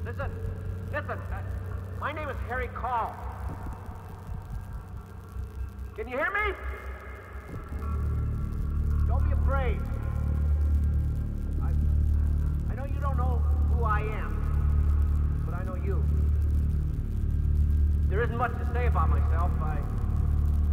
Listen, my name is Harry Call. Can you hear me? Don't be afraid. I know you don't know who I am, but I know you. There isn't much to say about myself.